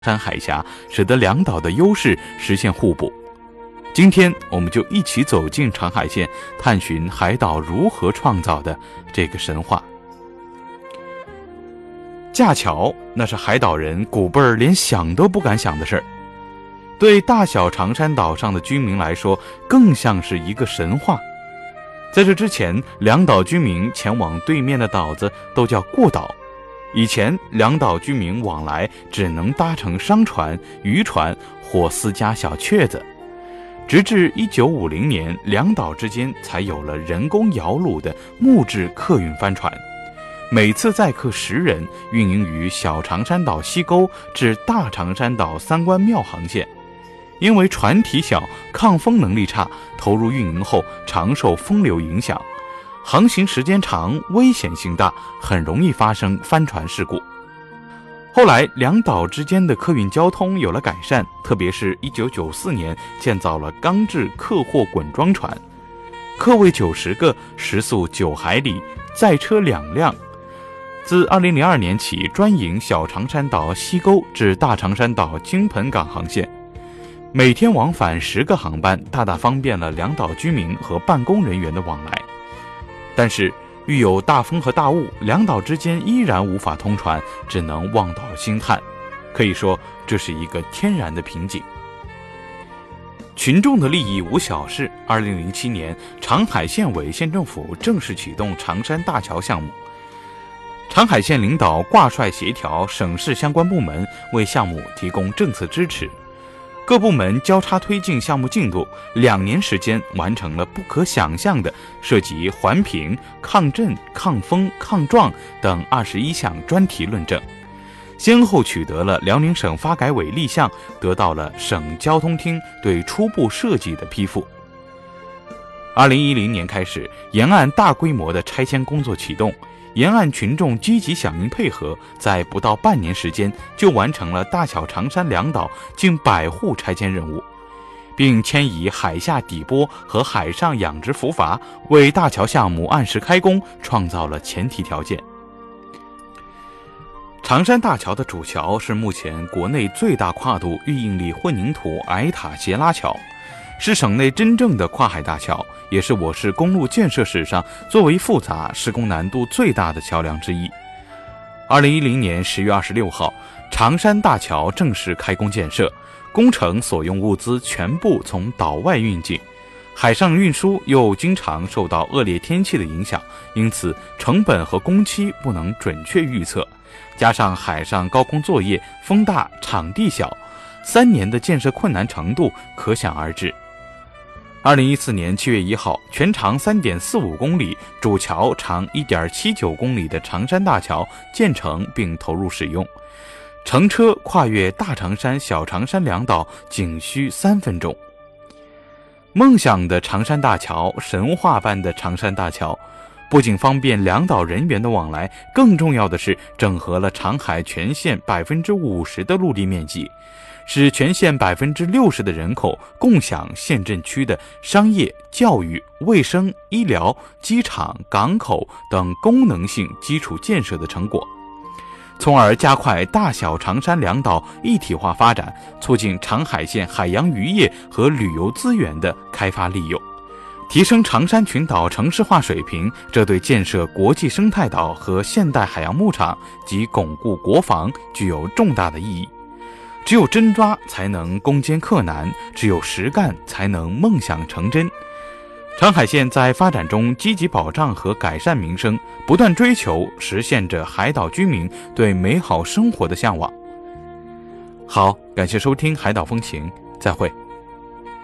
山海峡，使得两岛的优势实现互补。今天我们就一起走进长海线，探寻海岛如何创造的这个神话。架桥，那是海岛人古辈儿连想都不敢想的事儿，对大小长山岛上的居民来说，更像是一个神话。在这之前，两岛居民前往对面的岛子都叫过岛。以前两岛居民往来只能搭乘商船、渔船或私家小雀子，直至1950年，两岛之间才有了人工摇橹的木质客运帆船，每次载客10人，运营于小长山岛西沟至大长山岛三关庙航线。因为船体小、抗风能力差，投入运营后常受风流影响，航行时间长，危险性大，很容易发生翻船事故。后来两岛之间的客运交通有了改善，特别是1994年建造了钢制客货滚装船，客位90个，时速9海里，载车2辆。自2002年起专营小长山岛西沟至大长山岛金盆港航线，每天往返10个航班，大大方便了两岛居民和办公人员的往来。但是遇有大风和大雾，两岛之间依然无法通船，只能望岛兴叹，可以说这是一个天然的瓶颈。群众的利益无小事，2007年长海县委县政府正式启动长山大桥项目，长海县领导挂帅协调省市相关部门，为项目提供政策支持。各部门交叉推进项目进度，2年时间完成了不可想象的涉及环评、抗震、抗风、抗撞等21项专题论证，先后取得了辽宁省发改委立项，得到了省交通厅对初步设计的批复。2010年开始，沿岸大规模的拆迁工作启动，沿岸群众积极响应配合，在不到半年时间就完成了大小长山两岛近100户拆迁任务，并迁移海下底波和海上养殖浮筏，为大桥项目按时开工创造了前提条件。长山大桥的主桥是目前国内最大跨度预应力混凝土矮塔斜拉桥，是省内真正的跨海大桥，也是我市公路建设史上最为复杂、施工难度最大的桥梁之一。2010年10月26号，长山大桥正式开工建设，工程所用物资全部从岛外运进，海上运输又经常受到恶劣天气的影响，因此成本和工期不能准确预测，加上海上高空作业，风大场地小，3年的建设困难程度可想而知。2014年7月1号，全长3.45公里、主桥长1.79公里的长山大桥建成并投入使用，乘车跨越大长山、小长山两岛仅需3分钟。梦想的长山大桥，神话般的长山大桥，不仅方便两岛人员的往来，更重要的是整合了长海全县50%的陆地面积，使全县60%的人口共享县镇区的商业、教育、卫生、医疗、机场、港口等功能性基础建设的成果，从而加快大小长山两岛一体化发展，促进长海县海洋渔业和旅游资源的开发利用，提升长山群岛城市化水平，这对建设国际生态岛和现代海洋牧场及巩固国防具有重大的意义。只有真抓才能攻坚克难，只有实干才能梦想成真。长海县在发展中积极保障和改善民生，不断追求实现着海岛居民对美好生活的向往。好，感谢收听海岛风情，再会。